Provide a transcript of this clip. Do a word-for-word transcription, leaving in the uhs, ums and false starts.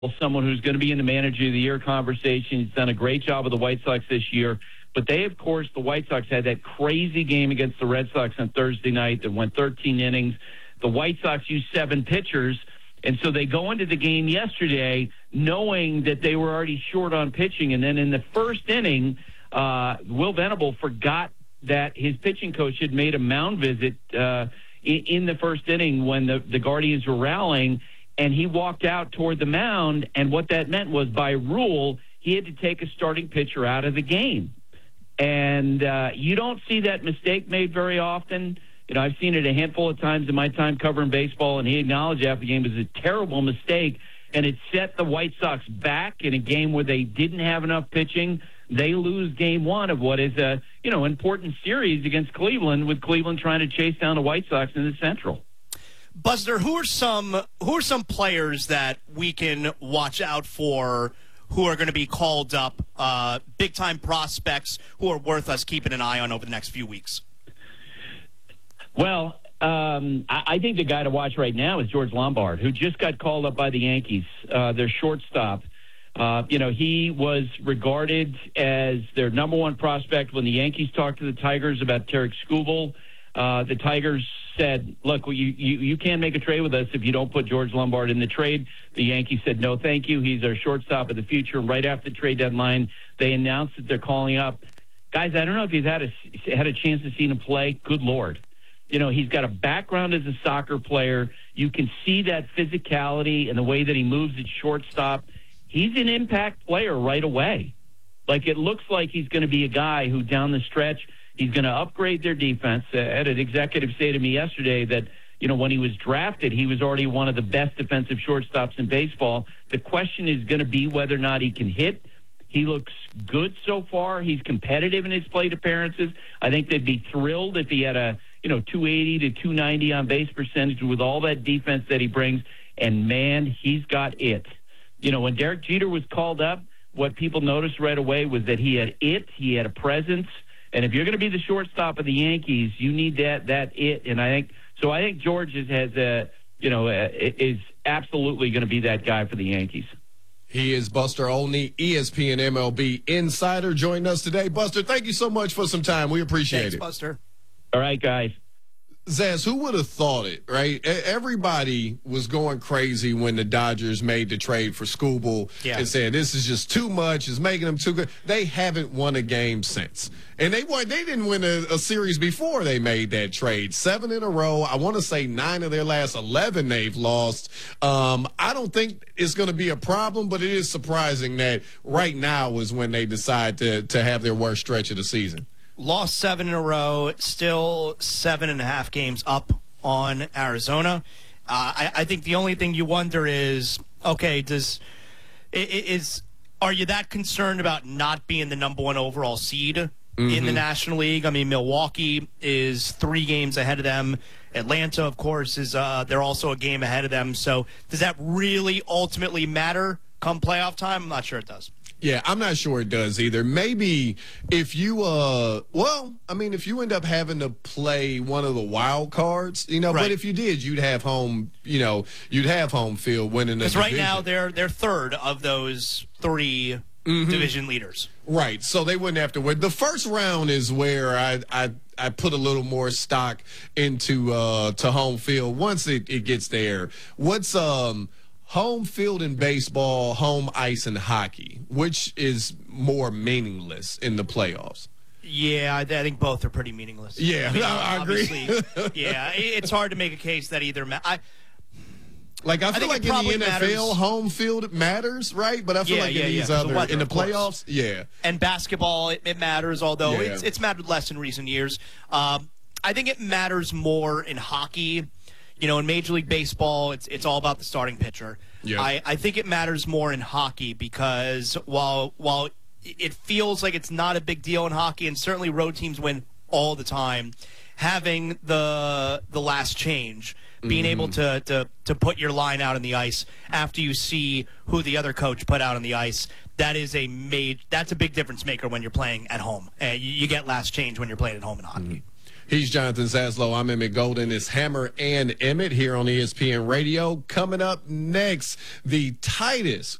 someone who's going to be in the Manager of the Year conversation. He's done a great job with the White Sox this year. But they, of course, the White Sox had that crazy game against the Red Sox on Thursday night that went thirteen innings. The White Sox used seven pitchers, and so they go into the game yesterday knowing that they were already short on pitching. And then in the first inning, uh, Will Venable forgot that his pitching coach had made a mound visit uh, in, in the first inning when the, the Guardians were rallying, and he walked out toward the mound, and what that meant was by rule he had to take a starting pitcher out of the game. And uh, you don't see that mistake made very often. You know, I've seen it a handful of times in my time covering baseball, and he acknowledged after the game it was a terrible mistake, and it set the White Sox back in a game where they didn't have enough pitching. They lose game one of what is a, you know, important series against Cleveland, with Cleveland trying to chase down the White Sox in the Central. Buster, who are some who are some players that we can watch out for who are going to be called up, uh, big-time prospects who are worth us keeping an eye on over the next few weeks? Well, um, I, I think the guy to watch right now is George Lombard, who just got called up by the Yankees, uh, their shortstop. Uh, you know, he was regarded as their number one prospect when the Yankees talked to the Tigers about Tarik Skubal. Uh, the Tigers said, look, well, you, you, you can't make a trade with us if you don't put George Lombard in the trade. The Yankees said, no, thank you. He's our shortstop of the future. And right after the trade deadline, they announced that they're calling up. Guys, I don't know if you've had a, had a chance to see him play. Good Lord. You know, he's got a background as a soccer player. You can see that physicality and the way that he moves at shortstop. He's an impact player right away. Like, it looks like he's going to be a guy who down the stretch, he's going to upgrade their defense. Uh, I had an executive say to me yesterday that, you know, when he was drafted, he was already one of the best defensive shortstops in baseball. The question is going to be whether or not he can hit. He looks good so far. He's competitive in his plate appearances. I think they'd be thrilled if he had a, you know, two eighty to two ninety on base percentage with all that defense that he brings. And, man, he's got it. You know, when Derek Jeter was called up, what people noticed right away was that he had it. He had a presence. And if you're going to be the shortstop of the Yankees, you need that that it. And I think so. I think George is, has a you know a, is absolutely going to be that guy for the Yankees. He is Buster Olney, E S P N M L B insider, joining us today. Buster, thank you so much for some time. We appreciate Thanks, it. Buster. All right, guys. Zaz, who would have thought it, right? Everybody was going crazy when the Dodgers made the trade for Skubal yeah. and said this is just too much, it's making them too good. They haven't won a game since. And they won, they didn't win a, a series before they made that trade. Seven in a row. I want to say nine of their last eleven they've lost. Um, I don't think it's going to be a problem, but it is surprising that right now is when they decide to, to have their worst stretch of the season. Lost seven in a row, still seven and a half games up on Arizona. Uh, I, I think the only thing you wonder is, okay, does is are you that concerned about not being the number one overall seed mm-hmm. in the National League? I mean, Milwaukee is three games ahead of them. Atlanta, of course, is uh, they're also a game ahead of them. So does that really ultimately matter come playoff time? I'm not sure it does. Yeah, I'm not sure it does either. Maybe if you, uh, well, I mean, if you end up having to play one of the wild cards, you know, right. but if you did, you'd have home, you know, you'd have home field winning the division. Because right now they're they're third of those three mm-hmm. division leaders. Right, so they wouldn't have to win. The first round is where I I, I put a little more stock into uh, to home field once it, it gets there. What's um. Home field in baseball, home ice in hockey, which is more meaningless in the playoffs? Yeah, I, I think both are pretty meaningless. Yeah, I, mean, I, I agree. yeah, it, it's hard to make a case that either ma- I, like, I feel I like in the N F L, matters. home field matters, right? But I feel yeah, like yeah, in these yeah. other, the weather, in the playoffs, yeah. And basketball, it, it matters, although yeah. it's, it's mattered less in recent years. Um, I think it matters more in hockey. You know, in Major League Baseball, it's it's all about the starting pitcher. Yeah. I, I think it matters more in hockey because while while it feels like it's not a big deal in hockey, and certainly road teams win all the time, having the the last change, being mm-hmm. able to, to, to put your line out on the ice after you see who the other coach put out on the ice, that is a made, that's a big difference maker when you're playing at home. Uh, you, you get last change when you're playing at home in hockey. Mm-hmm. He's Jonathan Zaslow. I'm Emmett Golden. It's Hammer and Emmett here on E S P N Radio. Coming up next, the tightest